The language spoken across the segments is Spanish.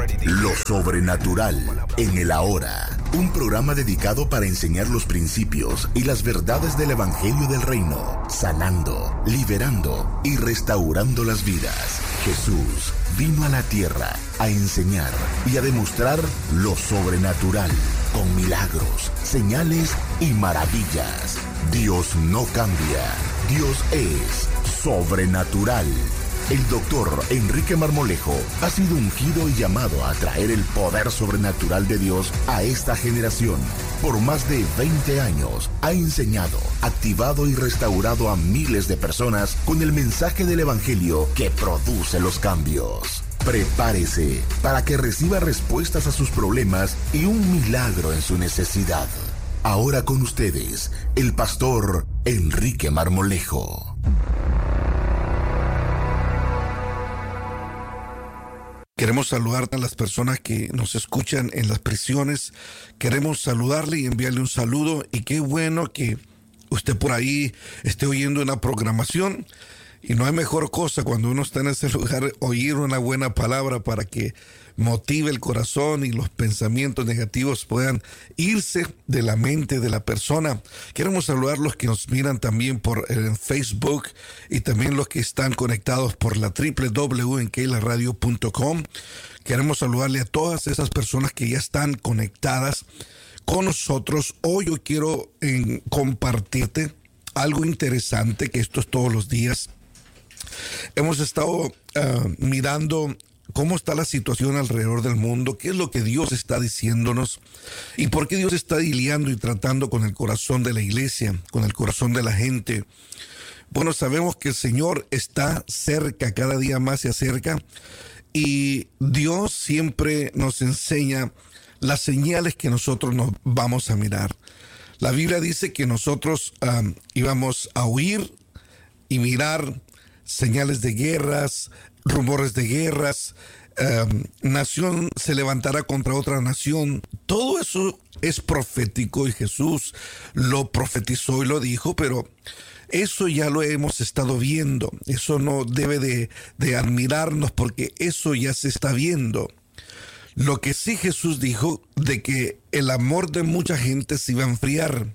Lo sobrenatural en el ahora. Un programa dedicado para enseñar los principios y las verdades del Evangelio del Reino, sanando, liberando y restaurando las vidas. Jesús vino a la tierra a enseñar y a demostrar lo sobrenatural con milagros, señales y maravillas. Dios no cambia. Dios es sobrenatural. El doctor Enrique Marmolejo ha sido ungido y llamado a traer el poder sobrenatural de Dios a esta generación. Por más de 20 años ha enseñado, activado y restaurado a miles de personas con el mensaje del Evangelio que produce los cambios. Prepárese para que reciba respuestas a sus problemas y un milagro en su necesidad. Ahora con ustedes, el pastor Enrique Marmolejo. Queremos saludar a las personas que nos escuchan en las prisiones. Queremos saludarle y enviarle un saludo. Y qué bueno que usted por ahí esté oyendo una programación. Y no hay mejor cosa cuando uno está en ese lugar, oír una buena palabra para que motive el corazón y los pensamientos negativos puedan irse de la mente de la persona. Queremos saludar a los que nos miran también por Facebook y también los que están conectados por la www.enkeilaradio.com. Queremos saludarle a todas esas personas que ya están conectadas con nosotros. Hoy yo quiero compartirte algo interesante, que esto es todos los días. Hemos estado mirando cómo está la situación alrededor del mundo, qué es lo que Dios está diciéndonos y por qué Dios está lidiando y tratando con el corazón de la iglesia, con el corazón de la gente. Bueno, sabemos que el Señor está cerca, cada día más se acerca, y Dios siempre nos enseña las señales que nosotros nos vamos a mirar. La Biblia dice que nosotros íbamos a oír y mirar señales de guerras, rumores de guerras, nación se levantará contra otra nación. Todo eso es profético y Jesús lo profetizó y lo dijo, pero eso ya lo hemos estado viendo. Eso no debe de admirarnos porque eso ya se está viendo. Lo que sí Jesús dijo de que el amor de mucha gente se iba a enfriar.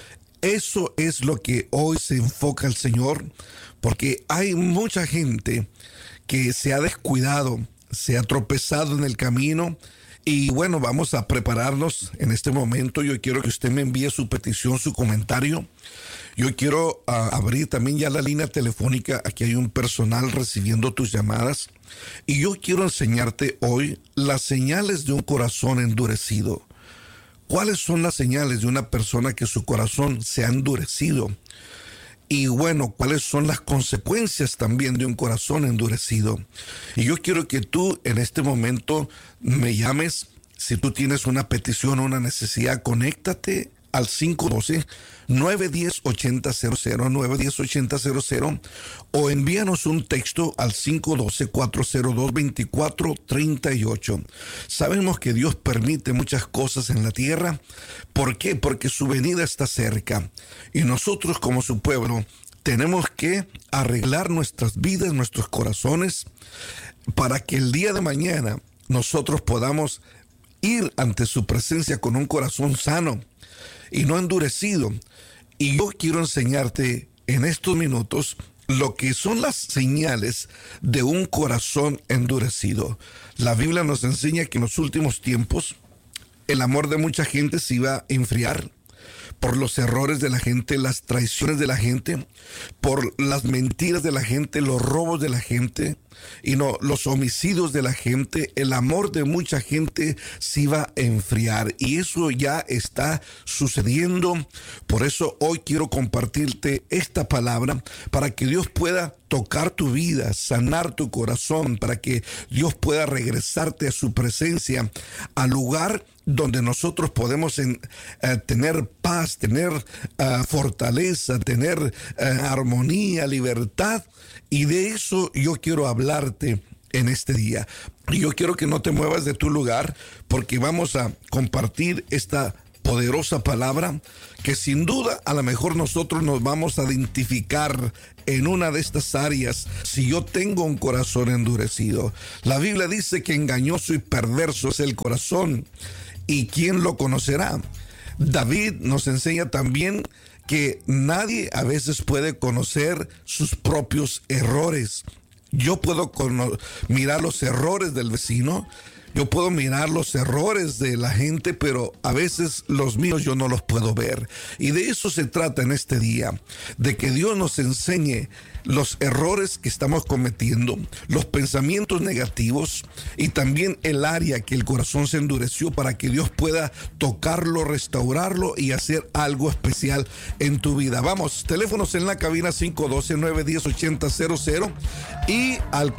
Eso es lo que hoy se enfoca el Señor, porque hay mucha gente que se ha descuidado, se ha tropezado en el camino. Y bueno, vamos a prepararnos en este momento. Yo quiero que usted me envíe su petición, su comentario. Yo quiero abrir también ya la línea telefónica. Aquí hay un personal recibiendo tus llamadas. Y yo quiero enseñarte hoy las señales de un corazón endurecido. ¿Cuáles son las señales de una persona que su corazón se ha endurecido? Y bueno, ¿cuáles son las consecuencias también de un corazón endurecido? Y yo quiero que tú en este momento me llames. Si tú tienes una petición o una necesidad, conéctate al 512-910-8000, 910-8000, o envíanos un texto al 512-402-2438. Sabemos que Dios permite muchas cosas en la tierra. ¿Por qué? Porque su venida está cerca. Y nosotros como su pueblo tenemos que arreglar nuestras vidas, nuestros corazones, para que el día de mañana nosotros podamos ir ante su presencia con un corazón sano y no endurecido. Y yo quiero enseñarte en estos minutos lo que son las señales de un corazón endurecido. La Biblia nos enseña que en los últimos tiempos el amor de mucha gente se iba a enfriar por los errores de la gente, las traiciones de la gente, por las mentiras de la gente, los robos de la gente, y no, los homicidios de la gente. El amor de mucha gente se iba a enfriar y eso ya está sucediendo. Por eso hoy quiero compartirte esta palabra para que Dios pueda tocar tu vida, sanar tu corazón, para que Dios pueda regresarte a su presencia, al lugar donde nosotros podemos tener paz, tener fortaleza, tener armonía, libertad. Y de eso yo quiero hablarte en este día. Y yo quiero que no te muevas de tu lugar porque vamos a compartir esta poderosa palabra que sin duda a lo mejor nosotros nos vamos a identificar en una de estas áreas. Si yo tengo un corazón endurecido, la Biblia dice que engañoso y perverso es el corazón, ¿y quién lo conocerá? David nos enseña también que nadie a veces puede conocer sus propios errores. Yo puedo mirar los errores del vecino, yo puedo mirar los errores de la gente, pero a veces los míos yo no los puedo ver. Y de eso se trata en este día, de que Dios nos enseñe los errores que estamos cometiendo, los pensamientos negativos y también el área que el corazón se endureció, para que Dios pueda tocarlo, restaurarlo y hacer algo especial en tu vida. Vamos, teléfonos en la cabina 512-910-8000 y al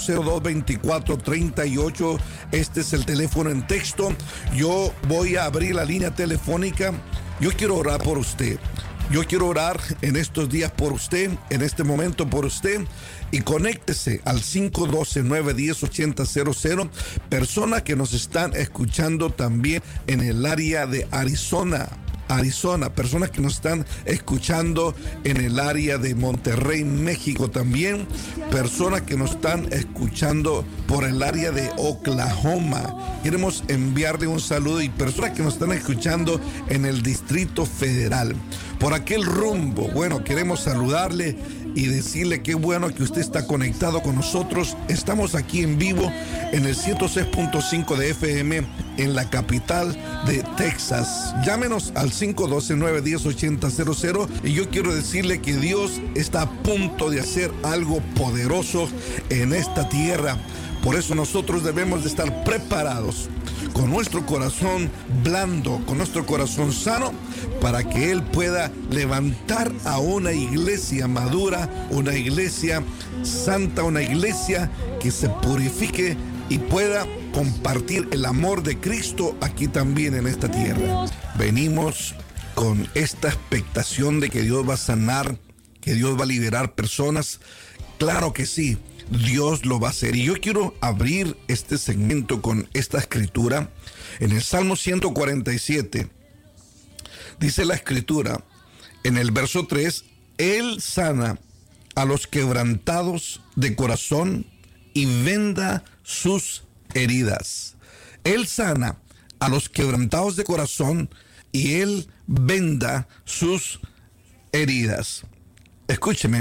402-2438. Este es el teléfono en texto. Yo voy a abrir la línea telefónica. Yo quiero orar por usted. Yo quiero orar en estos días por usted, en este momento por usted, y conéctese al 512-910-8000. Personas que nos están escuchando también en el área de Arizona, personas que nos están escuchando en el área de Monterrey, México también, personas que nos están escuchando por el área de Oklahoma. Queremos enviarle un saludo, y personas que nos están escuchando en el Distrito Federal, por aquel rumbo. Bueno, queremos saludarle y decirle qué bueno que usted está conectado con nosotros. Estamos aquí en vivo en el 106.5 de FM en la capital de Texas. Llámenos al 512-910-8000 y yo quiero decirle que Dios está a punto de hacer algo poderoso en esta tierra. Por eso nosotros debemos de estar preparados, con nuestro corazón blando, con nuestro corazón sano, para que Él pueda levantar a una iglesia madura, una iglesia santa, una iglesia que se purifique y pueda compartir el amor de Cristo aquí también en esta tierra. Venimos con esta expectación de que Dios va a sanar, que Dios va a liberar personas. Claro que sí, Dios lo va a hacer. Y yo quiero abrir este segmento con esta escritura. En el Salmo 147, dice la escritura, en el verso 3, Él sana a los quebrantados de corazón y venda sus heridas. Él sana a los quebrantados de corazón y Él venda sus heridas. Escúcheme.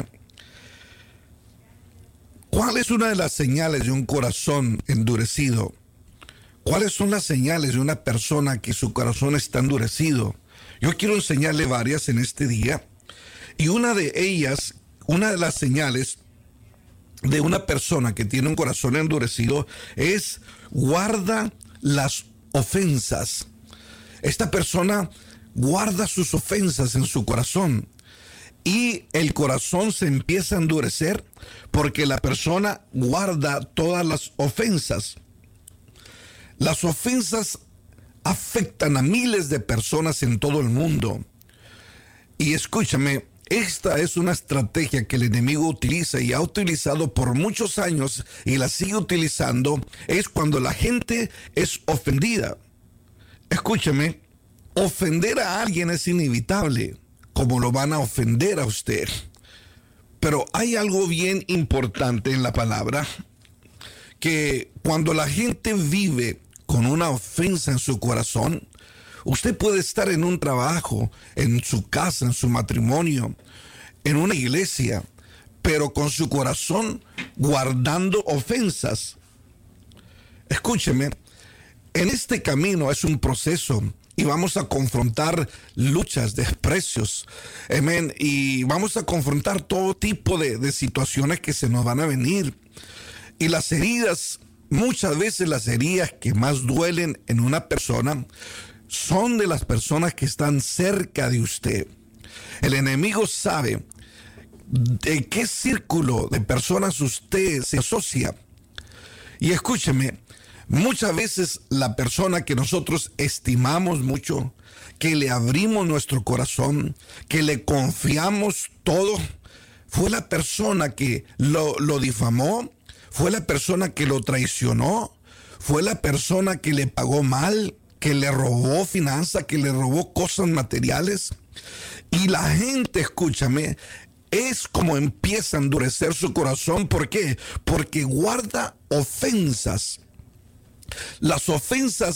¿Cuál es una de las señales de un corazón endurecido? ¿Cuáles son las señales de una persona que su corazón está endurecido? Yo quiero enseñarle varias en este día. Y una de ellas, una de las señales de una persona que tiene un corazón endurecido es guarda las ofensas. Esta persona guarda sus ofensas en su corazón. Y el corazón se empieza a endurecer porque la persona guarda todas las ofensas. Las ofensas afectan a miles de personas en todo el mundo. Y escúchame, esta es una estrategia que el enemigo utiliza y ha utilizado por muchos años y la sigue utilizando. Es cuando la gente es ofendida. Escúchame, ofender a alguien es inevitable, como lo van a ofender a usted. Pero hay algo bien importante en la palabra, que cuando la gente vive con una ofensa en su corazón, usted puede estar en un trabajo, en su casa, en su matrimonio, en una iglesia, pero con su corazón guardando ofensas. Escúcheme, en este camino es un proceso. Y vamos a confrontar luchas, desprecios, amén. Y vamos a confrontar todo tipo de situaciones que se nos van a venir. Y las heridas, muchas veces las heridas que más duelen en una persona son de las personas que están cerca de usted. El enemigo sabe de qué círculo de personas usted se asocia. Y escúcheme, muchas veces la persona que nosotros estimamos mucho, que le abrimos nuestro corazón, que le confiamos todo, fue la persona que lo difamó, fue la persona que lo traicionó, fue la persona que le pagó mal, que le robó finanzas, que le robó cosas materiales. Y la gente, escúchame, es como empieza a endurecer su corazón. ¿Por qué? Porque guarda ofensas. Las ofensas